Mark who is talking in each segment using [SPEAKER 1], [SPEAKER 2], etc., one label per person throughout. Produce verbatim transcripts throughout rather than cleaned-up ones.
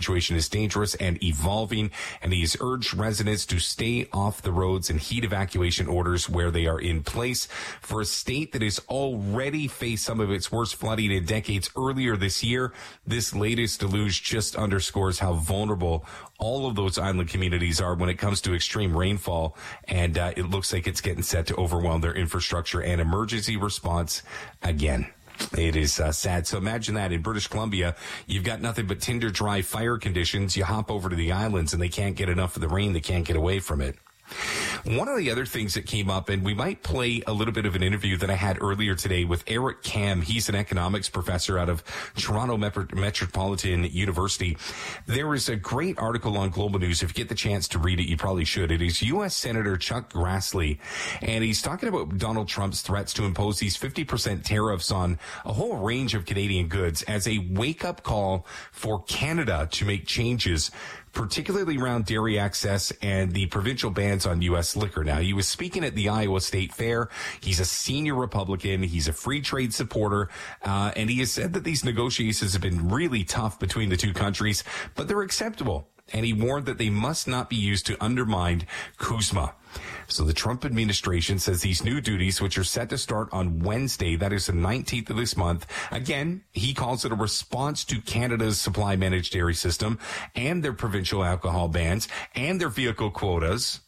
[SPEAKER 1] situation is dangerous and evolving, and he's urged residents to stay off the roads and heed evacuation orders where they are in place. For a state that has already faced some of its worst flooding in decades earlier this year, this latest deluge just underscores how vulnerable all of those island communities are when it comes to extreme rainfall, and uh, it looks like it's getting set to overwhelm their infrastructure and emergency response again. It is uh, sad. So imagine that in British Columbia, you've got nothing but tinder dry fire conditions. You hop over to the islands and they can't get enough of the rain. They can't get away from it. One of the other things that came up, and we might play a little bit of an interview that I had earlier today with Eric Kam. He's an economics professor out of Toronto Metropolitan University. There is a great article on Global News. If you get the chance to read it, you probably should. It is U S Senator Chuck Grassley, and he's talking about Donald Trump's threats to impose these fifty percent tariffs on a whole range of Canadian goods as a wake-up call for Canada to make changes, particularly around dairy access and the provincial bans on U S liquor. Now, he was speaking at the Iowa State Fair. He's a senior Republican. He's a free trade supporter. Uh, and he has said that these negotiations have been really tough between the two countries, but they're acceptable. And he warned that they must not be used to undermine CUSMA. So the Trump administration says these new duties, which are set to start on Wednesday, that is the nineteenth of this month, again, he calls it a response to Canada's supply managed dairy system and their provincial alcohol bans and their vehicle quotas.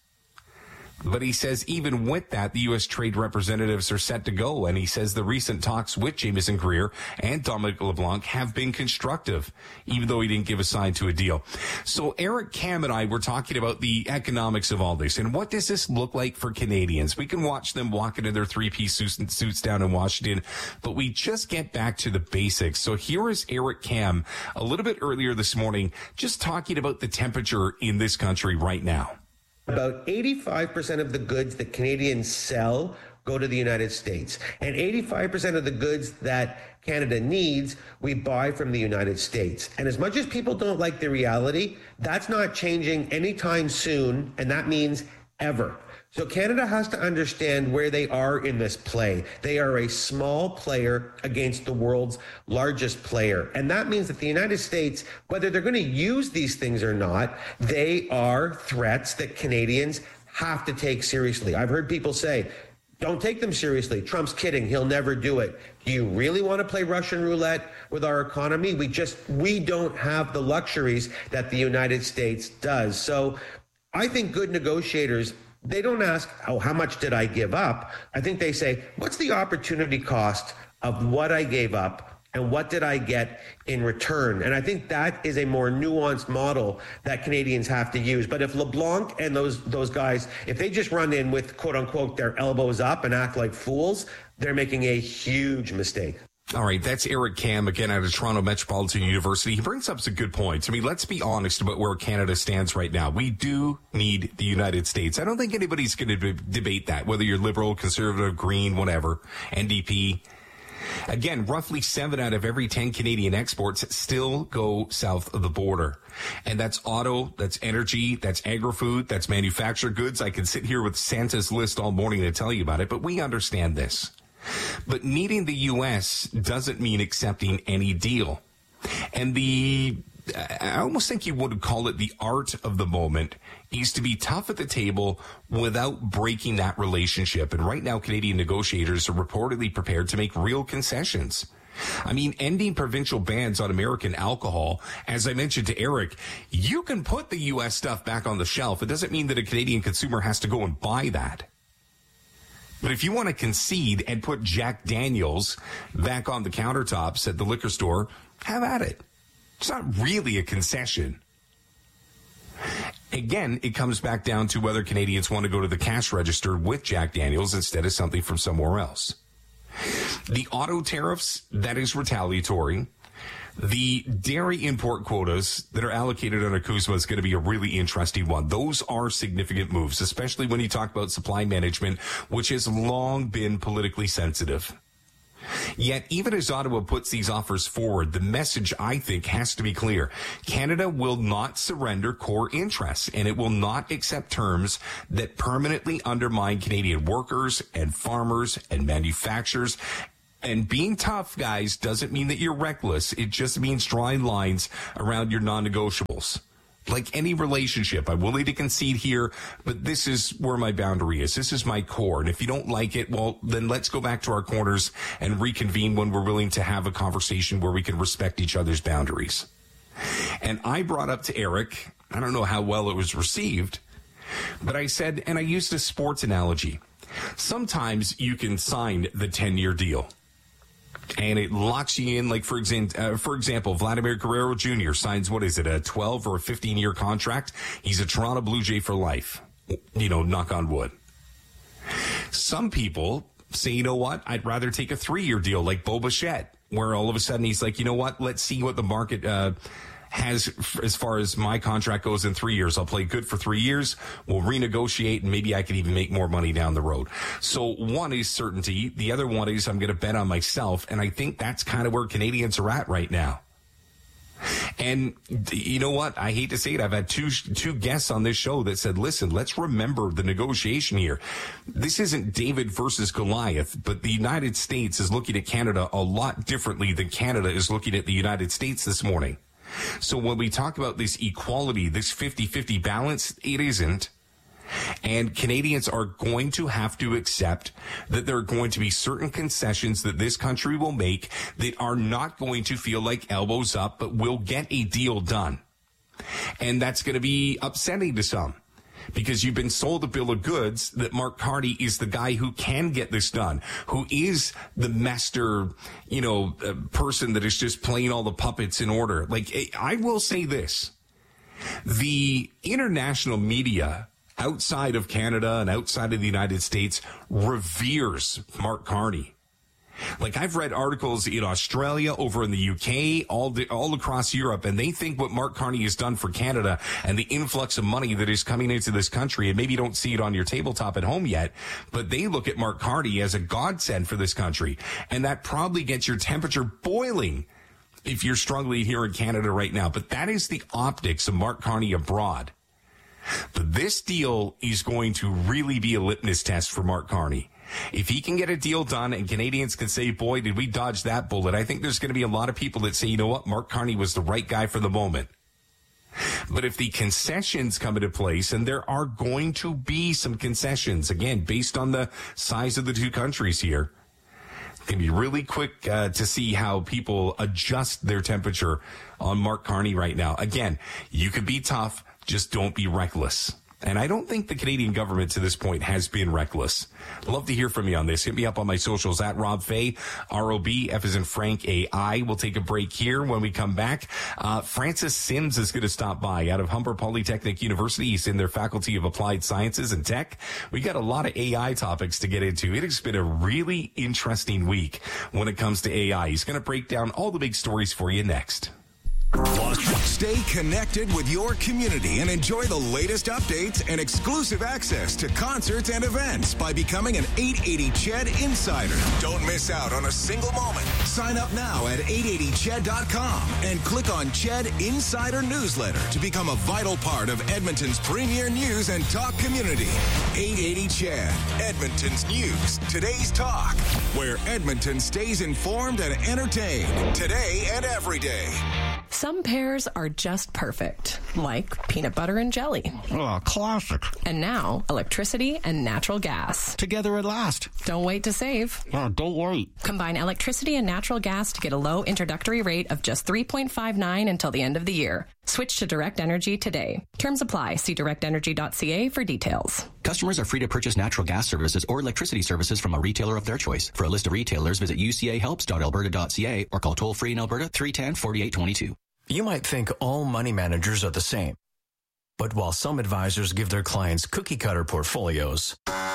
[SPEAKER 1] But he says even with that, the U S trade representatives are set to go. And he says the recent talks with Jamieson Greer and Dominic LeBlanc have been constructive, even though he didn't give a sign to a deal. So Eric Kam and I were talking about the economics of all this. And what does this look like for Canadians? We can watch them walking in their three-piece suits down in Washington, but we just get back to the basics. So here is Eric Kam a little bit earlier this morning, just talking about the temperature in this country right now.
[SPEAKER 2] About eighty-five percent of the goods that Canadians sell go to the United States. And eighty-five percent of the goods that Canada needs, we buy from the United States. And as much as people don't like the reality, that's not changing anytime soon, and that means ever. So Canada has to understand where they are in this play. They are a small player against the world's largest player. And that means that the United States, whether they're going to use these things or not, they are threats that Canadians have to take seriously. I've heard people say, don't take them seriously. Trump's kidding. He'll never do it. Do you really want to play Russian roulette with our economy? We just, we don't have the luxuries that the United States does. So I think good negotiators, they don't ask, oh, how much did I give up? I think they say, what's the opportunity cost of what I gave up and what did I get in return? And I think that is a more nuanced model that Canadians have to use. But if LeBlanc and those those guys, if they just run in with, quote unquote, their elbows up and act like fools, they're making a huge mistake.
[SPEAKER 1] All right, that's Eric Kam, again, out of Toronto Metropolitan University. He brings up some good points. I mean, let's be honest about where Canada stands right now. We do need the United States. I don't think anybody's going to be- debate that, whether you're liberal, conservative, green, whatever, N D P. Again, roughly seven out of every ten Canadian exports still go south of the border. And that's auto, that's energy, that's agri-food, that's manufactured goods. I can sit here with Santa's list all morning to tell you about it, but we understand this. But needing the U S doesn't mean accepting any deal. And the, I almost think you would call it the art of the moment, is to be tough at the table without breaking that relationship. And right now, Canadian negotiators are reportedly prepared to make real concessions. I mean, ending provincial bans on American alcohol, as I mentioned to Eric, you can put the U S stuff back on the shelf. It doesn't mean that a Canadian consumer has to go and buy that. But if you want to concede and put Jack Daniels back on the countertops at the liquor store, have at it. It's not really a concession. Again, it comes back down to whether Canadians want to go to the cash register with Jack Daniels instead of something from somewhere else. The auto tariffs, that is retaliatory. The dairy import quotas that are allocated under CUSMA is going to be a really interesting one. Those are significant moves, especially when you talk about supply management, which has long been politically sensitive. Yet, even as Ottawa puts these offers forward, the message, I think, has to be clear. Canada will not surrender core interests, and it will not accept terms that permanently undermine Canadian workers and farmers and manufacturers And being tough, guys, doesn't mean that you're reckless. It just means drawing lines around your non-negotiables. Like any relationship, I'm willing to concede here, but this is where my boundary is. This is my core. And if you don't like it, well, then let's go back to our corners and reconvene when we're willing to have a conversation where we can respect each other's boundaries. And I brought up to Eric, I don't know how well it was received, but I said, and I used a sports analogy. Sometimes you can sign the ten-year deal. And it locks you in, like, for example, uh, for example, Vladimir Guerrero Junior signs, what is it, a twelve or a fifteen-year contract? He's a Toronto Blue Jay for life. You know, knock on wood. Some people say, you know what, I'd rather take a three-year deal like Bo Bichette, where all of a sudden he's like, you know what, let's see what the market uh, has as far as my contract goes in three years. I'll play good for three years. We'll renegotiate, and maybe I can even make more money down the road. So one is certainty. The other one is I'm going to bet on myself. And I think that's kind of where Canadians are at right now. And you know what? I hate to say it. I've had two two guests on this show that said, listen, let's remember the negotiation here. This isn't David versus Goliath, but the United States is looking at Canada a lot differently than Canada is looking at the United States this morning. So when we talk about this equality, this fifty-fifty balance, it isn't. And Canadians are going to have to accept that there are going to be certain concessions that this country will make that are not going to feel like elbows up, but will get a deal done. And that's going to be upsetting to some, because you've been sold a bill of goods that Mark Carney is the guy who can get this done, who is the master, you know, uh, person that is just playing all the puppets in order. Like, I will say this. The international media outside of Canada and outside of the United States reveres Mark Carney. Like, I've read articles in Australia, over in the U K, all the, all across Europe, and they think what Mark Carney has done for Canada and the influx of money that is coming into this country, and maybe you don't see it on your tabletop at home yet, but they look at Mark Carney as a godsend for this country. And that probably gets your temperature boiling if you're struggling here in Canada right now. But that is the optics of Mark Carney abroad. But this deal is going to really be a litmus test for Mark Carney. If he can get a deal done and Canadians can say, boy, did we dodge that bullet, I think there's going to be a lot of people that say, you know what, Mark Carney was the right guy for the moment. But if the concessions come into place, and there are going to be some concessions, again, based on the size of the two countries here, it can be really quick uh, to see how people adjust their temperature on Mark Carney right now. Again, you could be tough, just don't be reckless. And I don't think the Canadian government to this point has been reckless. Love to hear from you on this. Hit me up on my socials at Rob Fay, R O B, F as in Frank, A I. We'll take a break here. When we come back, uh, Francis Sims is going to stop by out of Humber Polytechnic University. He's in their Faculty of Applied Sciences and Tech. We got a lot of A I topics to get into. It has been a really interesting week when it comes to A I. He's going to break down all the big stories for you next.
[SPEAKER 3] Stay connected with your community and enjoy the latest updates and exclusive access to concerts and events by becoming an eight eighty C H E D Insider. Don't miss out on a single moment. Sign up now at eight eighty C H E D dot com and click on C H E D Insider Newsletter to become a vital part of Edmonton's premier news and talk community. eight eighty C H E D, Edmonton's news, today's talk, where Edmonton stays informed and entertained today and every day.
[SPEAKER 4] Some pairs are just perfect, like peanut butter and jelly.
[SPEAKER 5] Oh, classic.
[SPEAKER 4] And now, electricity and natural gas.
[SPEAKER 5] Together at last.
[SPEAKER 4] Don't wait to save.
[SPEAKER 5] Oh, don't wait.
[SPEAKER 4] Combine electricity and natural gas to get a low introductory rate of just three point five nine until the end of the year. Switch to Direct Energy today. Terms apply. See direct energy dot c a for details.
[SPEAKER 6] Customers are free to purchase natural gas services or electricity services from a retailer of their choice. For a list of retailers, visit u c a helps dot alberta dot c a or call toll-free in Alberta three one zero, four eight two two.
[SPEAKER 7] You might think all money managers are the same. But while some advisors give their clients cookie-cutter portfolios,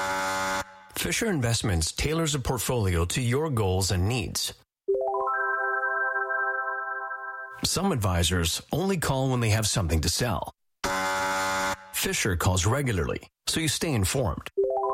[SPEAKER 7] Fisher Investments tailors a portfolio to your goals and needs. Some advisors only call when they have something to sell. Fisher calls regularly, so you stay informed.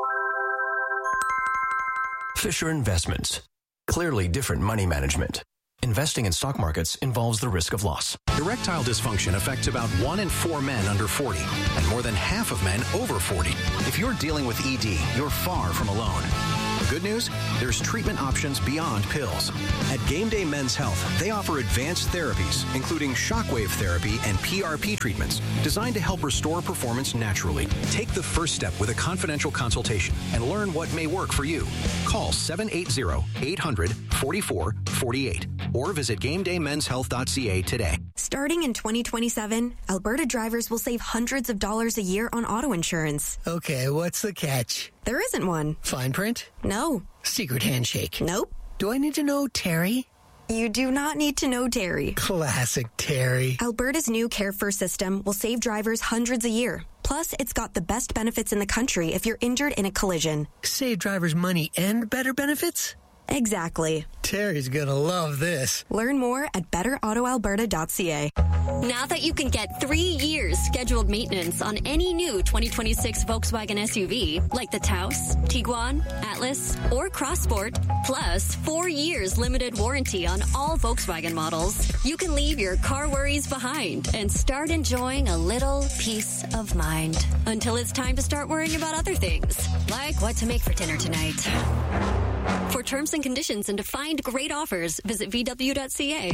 [SPEAKER 7] Fisher Investments. Clearly different money management. Investing in stock markets involves the risk of loss.
[SPEAKER 8] Erectile dysfunction affects about one in four men under forty and more than half of men over forty. If you're dealing with E D, you're far from alone. good news? There's treatment options beyond pills. At Game Day Men's Health, they offer advanced therapies, including shockwave therapy and P R P treatments, designed to help restore performance naturally. Take the first step with a confidential consultation and learn what may work for you. Call seven eight zero, eight hundred, forty-four forty-eight or visit game day men's health dot c a today.
[SPEAKER 9] Starting in twenty twenty-seven, Alberta drivers will save hundreds of dollars a year on auto insurance.
[SPEAKER 10] Okay, what's the catch?
[SPEAKER 9] There isn't one.
[SPEAKER 10] Fine print?
[SPEAKER 9] No.
[SPEAKER 10] Secret handshake?
[SPEAKER 9] Nope.
[SPEAKER 10] Do I need to know Terry?
[SPEAKER 9] You do not need to know Terry.
[SPEAKER 10] Classic Terry.
[SPEAKER 9] Alberta's new Care First system will save drivers hundreds a year. Plus, it's got the best benefits in the country if you're injured in a collision.
[SPEAKER 10] Save drivers money and better benefits?
[SPEAKER 9] Exactly.
[SPEAKER 10] Terry's gonna love this.
[SPEAKER 9] Learn more at better auto alberta dot c a.
[SPEAKER 11] Now that you can get three years scheduled maintenance on any new twenty twenty-six Volkswagen S U V, like the Taos, Tiguan, Atlas, or Crossport, plus four years limited warranty on all Volkswagen models, you can leave your car worries behind and start enjoying a little peace of mind. Until it's time to start worrying about other things, like what to make for dinner tonight. For terms and conditions and to find great offers, visit v w dot c a.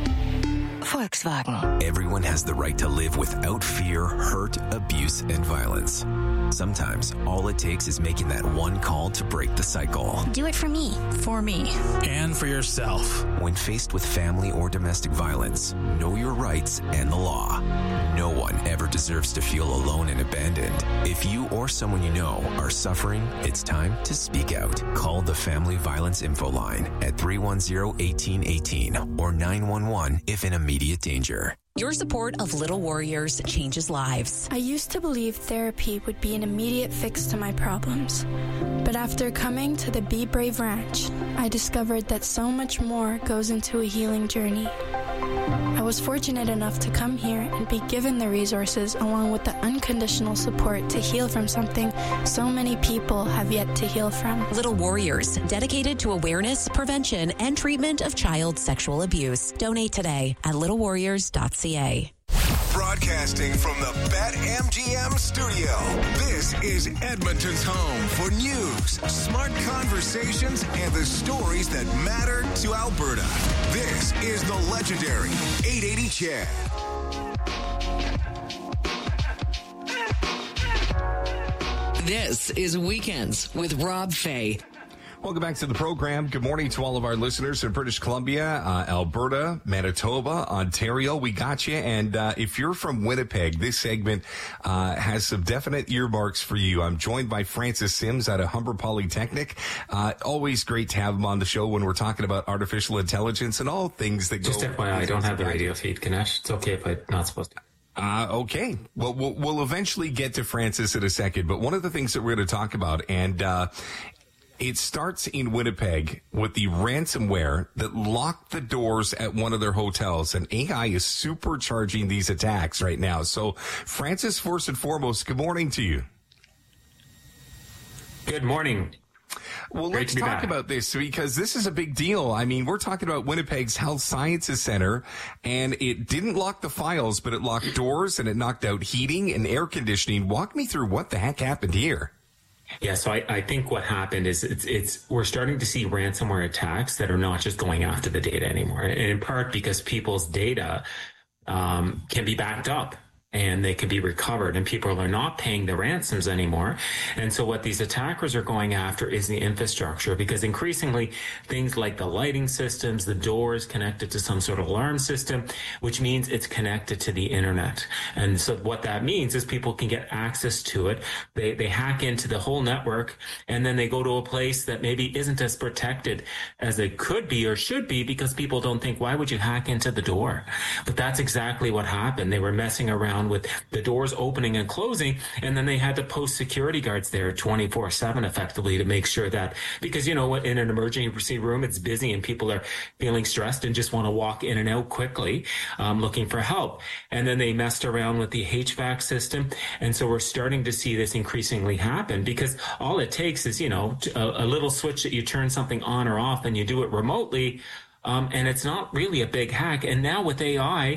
[SPEAKER 12] Volkswagen. Everyone has the right to live without fear, hurt, abuse, and violence. Sometimes all it takes is making that one call to break the cycle.
[SPEAKER 11] Do it for me.
[SPEAKER 13] For me.
[SPEAKER 8] And for yourself.
[SPEAKER 12] When faced with family or domestic violence, know your rights and the law. No one ever deserves to feel alone and abandoned. If you or someone you know are suffering, it's time to speak out. Call the Family Violence Info Line at three one zero, one eight one eight or nine one one if in immediate danger.
[SPEAKER 13] Your support of Little Warriors changes lives.
[SPEAKER 14] I used to believe therapy would be an immediate fix to my problems. But after coming to the Be Brave Ranch, I discovered that so much more goes into a healing journey. I was fortunate enough to come here and be given the resources along with the unconditional support to heal from something so many people have yet to heal from.
[SPEAKER 13] Little Warriors, dedicated to awareness, prevention, and treatment of child sexual abuse. Donate today at little warriors dot c a.
[SPEAKER 3] Broadcasting from the BetMGM studio, this is Edmonton's home for news, smart conversations, and the stories that matter to Alberta. This is the legendary eight eighty C H E D.
[SPEAKER 15] This is Weekends with Rob Fay.
[SPEAKER 1] Welcome back to the program. Good morning to all of our listeners in British Columbia, uh, Alberta, Manitoba, Ontario. We got you. And uh, if you're from Winnipeg, this segment uh, has some definite earmarks for you. I'm joined by Francis Sims out of Humber Polytechnic. Uh, always great to have him on the show when we're talking about artificial intelligence and all things that go.
[SPEAKER 16] Just F Y I, I don't have the radio feed, Ganesh. It's okay if I'm not supposed to.
[SPEAKER 1] Uh, okay. Well, well, we'll eventually get to Francis in a second. But one of the things that we're going to talk about, and uh, it starts in Winnipeg with the ransomware that locked the doors at one of their hotels. And A I is supercharging these attacks right now. So, Francis, first and foremost, good morning to you.
[SPEAKER 16] Good morning.
[SPEAKER 1] Well,
[SPEAKER 16] Great
[SPEAKER 1] let's
[SPEAKER 16] to be
[SPEAKER 1] talk
[SPEAKER 16] back.
[SPEAKER 1] about this because this is a big deal. I mean, we're talking about Winnipeg's Health Sciences Center, and it didn't lock the files, but it locked doors and it knocked out heating and air conditioning. Walk me through what the heck happened here.
[SPEAKER 16] Yeah, so I, I think what happened is it's it's we're starting to see ransomware attacks that are not just going after the data anymore, and in part because people's data um, can be backed up and they can be recovered, and people are not paying the ransoms anymore. And so what these attackers are going after is the infrastructure, because increasingly things like the lighting systems, the doors connected to some sort of alarm system, which means it's connected to the internet. And so what that means is people can get access to it. They, they hack into the whole network, and then they go to a place that maybe isn't as protected as it could be or should be, because people don't think, why would you hack into the door? But that's exactly what happened. They were messing around with the doors opening and closing, and then they had to post security guards there twenty-four seven effectively to make sure that, because you know what, in an emergency room it's busy and people are feeling stressed and just want to walk in and out quickly, um, looking for help. And then they messed around with the H V A C system, and so we're starting to see this increasingly happen, because all it takes is, you know, a, a little switch that you turn something on or off and you do it remotely. Um, and it's not really a big hack. And now with A I,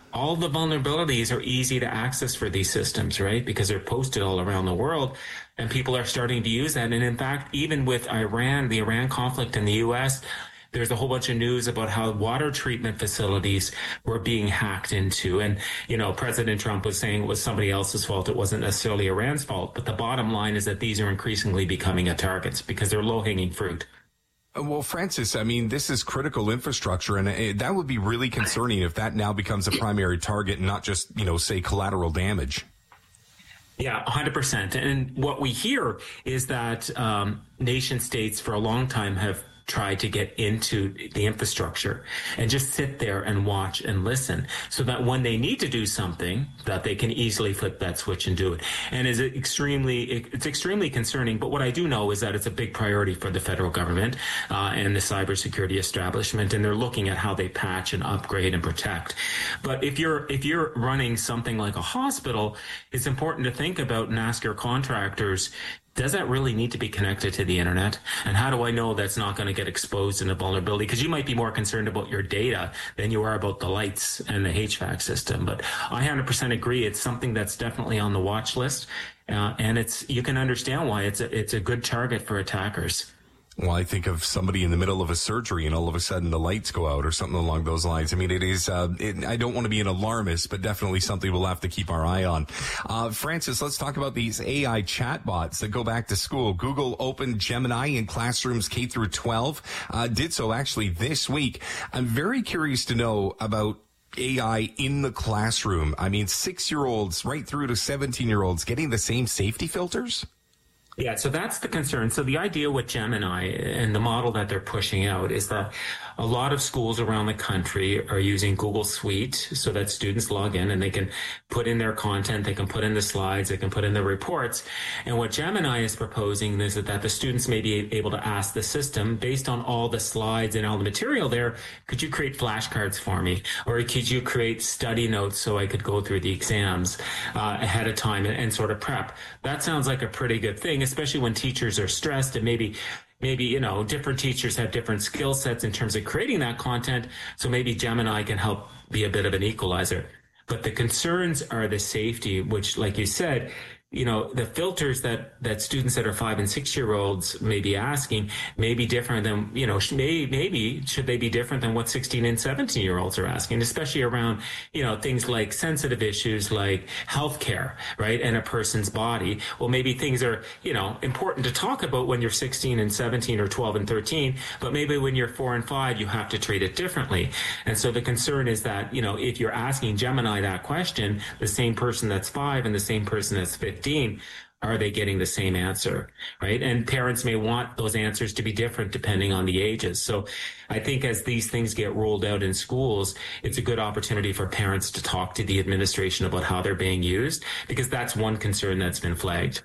[SPEAKER 16] all the vulnerabilities are easy to access for these systems, right? Because they're posted all around the world, and people are starting to use that. And in fact, even with Iran, the Iran conflict in the U S, there's a whole bunch of news about how water treatment facilities were being hacked into. And, you know, President Trump was saying it was somebody else's fault. It wasn't necessarily Iran's fault. But the bottom line is that these are increasingly becoming a target because they're low-hanging fruit.
[SPEAKER 1] Well, Francis, I mean, this is critical infrastructure, and it, that would be really concerning if that now becomes a primary target and not just, you know, say collateral damage.
[SPEAKER 16] Yeah, one hundred percent. And what we hear is that um, nation states for a long time have try to get into the infrastructure and just sit there and watch and listen so that when they need to do something that they can easily flip that switch and do it. And is it extremely, it's extremely concerning. But what I do know is that it's a big priority for the federal government uh, and the cybersecurity establishment. And they're looking at how they patch and upgrade and protect. But if you're, if you're running something like a hospital, it's important to think about and ask your contractors, does that really need to be connected to the internet? And how do I know that's not going to get exposed in a vulnerability? Because you might be more concerned about your data than you are about the lights and the H V A C system. But I one hundred percent agree. It's something that's definitely on the watch list. Uh, and it's, you can understand why it's a, it's a good target for attackers.
[SPEAKER 1] Well, I think of somebody in the middle of a surgery and all of a sudden the lights go out or something along those lines. I mean, it is, uh, it, I don't want to be an alarmist, but definitely something we'll have to keep our eye on. Uh, Francis, let's talk about these A I chatbots that go back to school. Google opened Gemini in classrooms K through twelve, uh, did so actually this week. I'm very curious to know about A I in the classroom. I mean, six-year-olds right through to seventeen-year-olds getting the same safety filters?
[SPEAKER 16] Yeah, so that's the concern. So the idea with Gemini and the model that they're pushing out is that a lot of schools around the country are using Google Suite so that students log in and they can put in their content, they can put in the slides, they can put in the reports. And what Gemini is proposing is that the students may be able to ask the system, based on all the slides and all the material there, could you create flashcards for me? Or could you create study notes so I could go through the exams uh, ahead of time and, and sort of prep? That sounds like a pretty good thing, especially when teachers are stressed and maybe Maybe, you know, different teachers have different skill sets in terms of creating that content. So maybe Gemini can help be a bit of an equalizer. But the concerns are the safety, which, like you said, you know, the filters that, that students that are five and six year olds may be asking may be different than, you know, may, maybe should they be different than what sixteen and seventeen year olds are asking, especially around, you know, things like sensitive issues like healthcare, right? And a person's body. Well, maybe things are, you know, important to talk about when you're sixteen and seventeen or twelve and thirteen, but maybe when you're four and five, you have to treat it differently. And so the concern is that, you know, if you're asking Gemini that question, the same person that's five and the same person that's fifteen, are they getting the same answer, right? And parents may want those answers to be different depending on the ages. So I think as these things get rolled out in schools, it's a good opportunity for parents to talk to the administration about how they're being used, because that's one concern that's been flagged.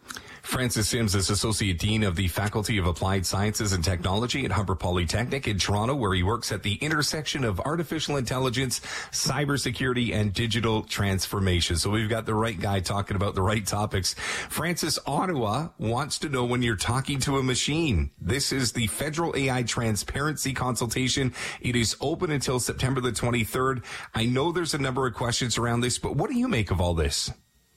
[SPEAKER 1] Francis Sims is Associate Dean of the Faculty of Applied Sciences and Technology at Humber Polytechnic in Toronto, where he works at the intersection of artificial intelligence, cybersecurity, and digital transformation. So we've got the right guy talking about the right topics. Francis, Ottawa wants to know when you're talking to a machine. This is the Federal A I Transparency Consultation. It is open until September the twenty-third. I know there's a number of questions around this, but what do you make of all this?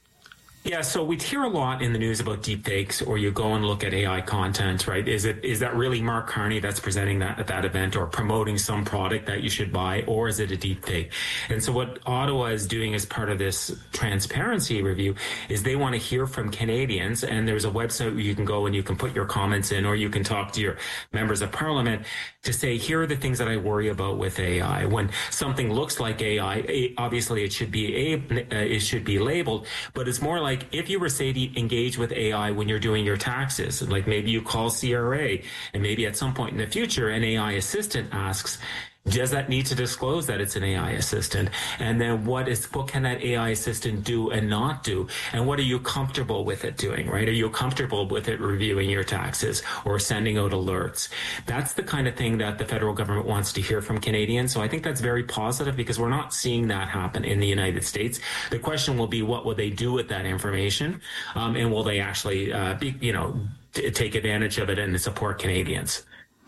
[SPEAKER 16] Yeah, so we hear a lot in the news about deepfakes, or you go and look at A I content, right? Is it is that really Mark Carney that's presenting that at that event, or promoting some product that you should buy, or is it a deepfake? And so what Ottawa is doing as part of this transparency review is they want to hear from Canadians, and there's a website where you can go and you can put your comments in, or you can talk to your members of parliament to say, here are the things that I worry about with A I. When something looks like A I, obviously it should be a, it should be labeled, but it's more like Like if you were, say, to engage with A I when you're doing your taxes, like maybe you call C R A, and maybe at some point in the future, an A I assistant asks, does that need to disclose that it's an A I assistant? And then what is what can that A I assistant do and not do? And what are you comfortable with it doing, right? Are you comfortable with it reviewing your taxes or sending out alerts? That's the kind of thing that the federal government wants to hear from Canadians. So I think that's very positive, because we're not seeing that happen in the United States. The question will be, what will they do with that information? Um, and will they actually, uh, be, you know, t- take advantage of it and support Canadians?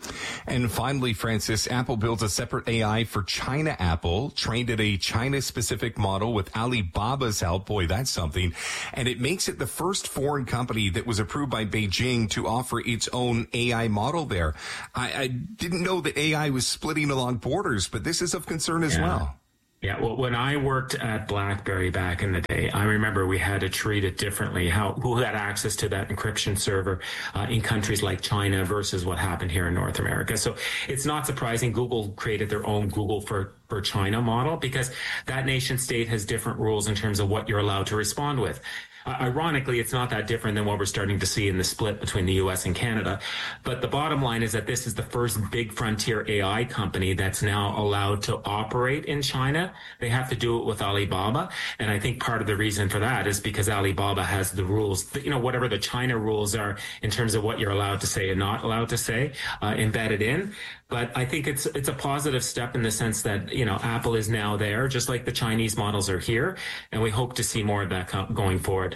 [SPEAKER 1] And finally, Francis, Apple builds a separate A I for China Apple, trained at a China-specific model with Alibaba's help. Boy, that's something. And it makes it the first foreign company that was approved by Beijing to offer its own A I model there. I, I didn't know that A I was splitting along borders, but this is of concern as
[SPEAKER 16] yeah.
[SPEAKER 1] well.
[SPEAKER 16] Yeah, well, when I worked at BlackBerry back in the day, I remember we had to treat it differently. How who had access to that encryption server uh, in countries like China versus what happened here in North America. So it's not surprising Google created their own Google for for China model because that nation state has different rules in terms of what you're allowed to respond with. Uh, ironically, it's not that different than what we're starting to see in the split between the U S and Canada. But the bottom line is that this is the first big frontier A I company that's now allowed to operate in China. They have to do it with Alibaba. And I think part of the reason for that is because Alibaba has the rules, you know, whatever the China rules are in terms of what you're allowed to say and not allowed to say, uh, embedded in. But I think it's it's a positive step in the sense that, you know, Apple is now there, just like the Chinese models are here. And we hope to see more of that co- going forward.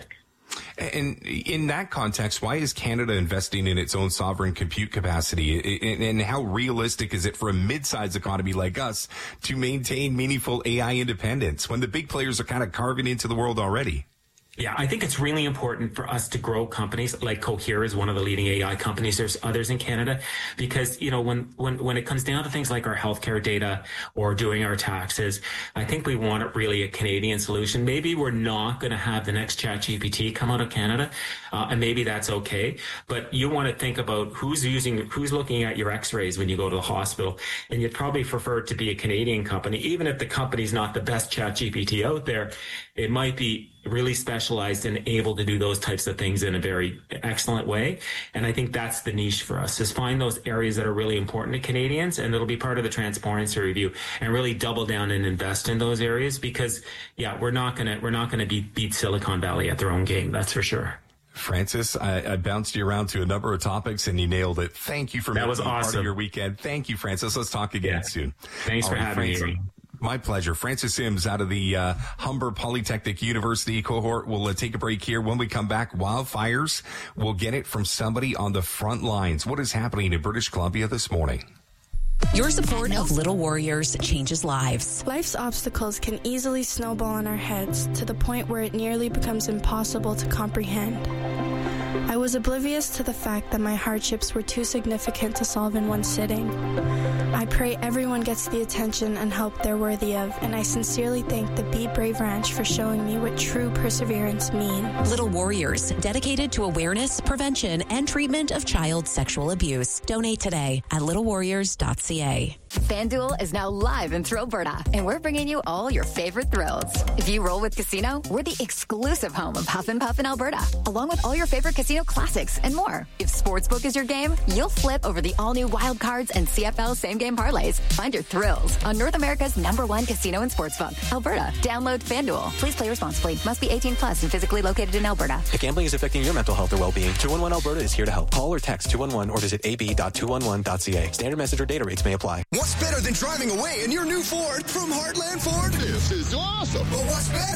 [SPEAKER 1] And in that context, why is Canada investing in its own sovereign compute capacity? And how realistic is it for a mid-sized economy like us to maintain meaningful A I independence when the big players are kind of carving into the world already?
[SPEAKER 16] Yeah, I think it's really important for us to grow companies like Cohere is one of the leading A I companies. There's others in Canada because, you know, when, when, when it comes down to things like our healthcare data or doing our taxes, I think we want really a Canadian solution. Maybe we're not going to have the next ChatGPT come out of Canada, uh, and maybe that's okay. But you want to think about who's using, who's looking at your x-rays when you go to the hospital. And you'd probably prefer it to be a Canadian company. Even if the company's not the best ChatGPT out there, it might be really specialized and able to do those types of things in a very excellent way. And I think that's the niche for us, is find those areas that are really important to Canadians, and it'll be part of the transparency review, and really double down and invest in those areas because, yeah, we're not going to, we're not going to beat, beat Silicon Valley at their own game. That's for sure.
[SPEAKER 1] Francis, I, I bounced you around to a number of topics and you nailed it. Thank you for
[SPEAKER 16] that
[SPEAKER 1] making
[SPEAKER 16] was
[SPEAKER 1] it
[SPEAKER 16] awesome.
[SPEAKER 1] part of your weekend. Thank you, Francis. Let's talk again
[SPEAKER 16] yeah.
[SPEAKER 1] soon.
[SPEAKER 16] Thanks
[SPEAKER 1] All
[SPEAKER 16] for
[SPEAKER 1] right,
[SPEAKER 16] having
[SPEAKER 1] Francis.
[SPEAKER 16] me.
[SPEAKER 1] My pleasure. Francis Sims out of the uh, Humber Polytechnic University cohort. We'll uh, take a break here. When we come back, wildfires, we'll get it from somebody on the front lines. What is happening in British Columbia this morning?
[SPEAKER 13] Your support of Little Warriors changes lives.
[SPEAKER 14] Life's obstacles can easily snowball on our heads to the point where it nearly becomes impossible to comprehend. I was oblivious to the fact that my hardships were too significant to solve in one sitting. I pray everyone gets the attention and help they're worthy of, and I sincerely thank the Be Brave Ranch for showing me what true perseverance means.
[SPEAKER 13] Little Warriors, dedicated to awareness, prevention, and treatment of child sexual abuse. Donate today at little warriors dot c a.
[SPEAKER 17] FanDuel is now live in Thrillberta, and we're bringing you all your favorite thrills. If you roll with Casino, we're the exclusive home of Huff and Puff in Alberta, along with all your favorite casino classics and more. If Sportsbook is your game, you'll flip over the all-new Wild Cards and C F L same-game parlays. Find your thrills on North America's number one casino and sportsbook, Alberta. Download FanDuel. Please play responsibly. Must be eighteen plus and physically located in Alberta.
[SPEAKER 18] If gambling is affecting your mental health or well-being, two one one Alberta is here to help. Call or text two one one or visit a b dot two one one dot c a. Standard message or data rates may apply.
[SPEAKER 3] What's better than driving away in your new Ford from Heartland Ford?
[SPEAKER 19] This is awesome.
[SPEAKER 3] But what's better